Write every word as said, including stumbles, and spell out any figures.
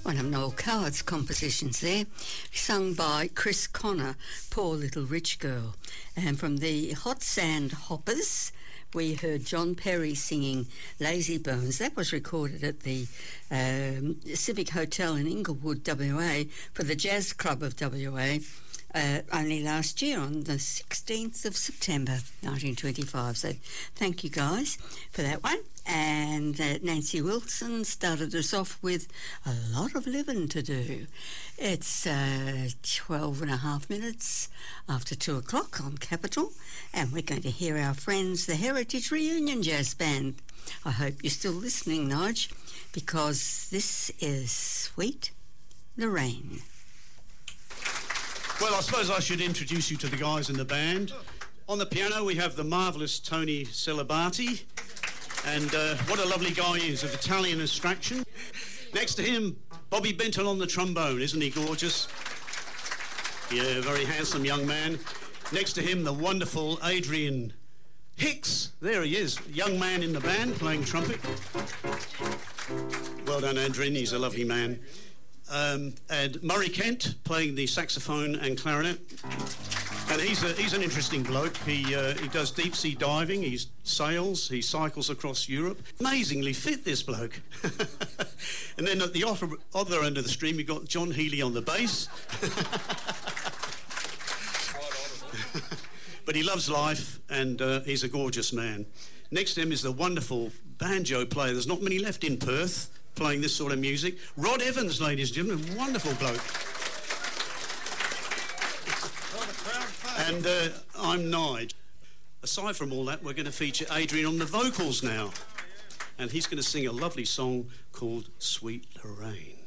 One of Noel Coward's compositions there, sung by Chris Connor, Poor Little Rich Girl. And from the Hot Sand Hoppers, we heard John Perry singing Lazy Bones. That was recorded at the um, Civic Hotel in Inglewood, W A, for the Jazz Club of W A. Uh, only last year on the sixteenth of September nineteen twenty-five. So thank you guys for that one. And uh, Nancy Wilson started us off with a lot of living to do. It's uh, twelve and a half minutes after two o'clock on Capital, and we're going to hear our friends, the Heritage Reunion Jazz Band. I hope you're still listening, Nige, because this is Sweet Lorraine. Well, I suppose I should introduce you to the guys in the band. On the piano, we have the marvellous Tony Celibati. And uh, what a lovely guy he is, of Italian extraction. Next to him, Bobby Benton on the trombone. Isn't he gorgeous? Yeah, very handsome young man. Next to him, the wonderful Adrian Hicks. There he is, young man in the band playing trumpet. Well done, Adrian. He's a lovely man. Um, and Murray Kent playing the saxophone and clarinet. And he's a, he's an interesting bloke. He uh, he does deep sea diving. He sails. He cycles across Europe. Amazingly fit, this bloke. And then at the other, other end of the stream, you've got John Healy on the bass. But he loves life, and uh, he's a gorgeous man. Next to him is the wonderful banjo player. There's not many left in Perth playing this sort of music. Rod Evans, ladies and gentlemen, wonderful bloke. And uh, I'm Nige. Aside from all that, we're going to feature Adrian on the vocals now. And he's going to sing a lovely song called Sweet Lorraine.